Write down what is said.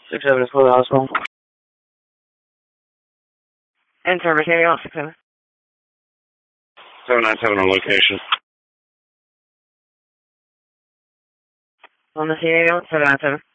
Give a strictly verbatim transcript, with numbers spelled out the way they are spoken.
Six seven is for the hospital. And service area on six seven. Seven nine seven on location. On the C A O seven nine seven.